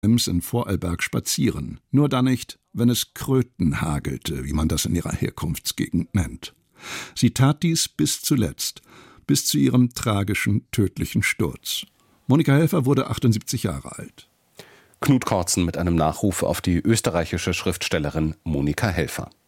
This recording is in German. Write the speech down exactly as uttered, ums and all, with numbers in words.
Ems in Vorarlberg spazieren, nur dann nicht, wenn es Kröten hagelte, wie man das in ihrer Herkunftsgegend nennt. Sie tat dies bis zuletzt, bis zu ihrem tragischen, tödlichen Sturz. Monika Helfer wurde achtundsiebzig Jahre alt. Knut Kortzen mit einem Nachruf auf die österreichische Schriftstellerin Monika Helfer.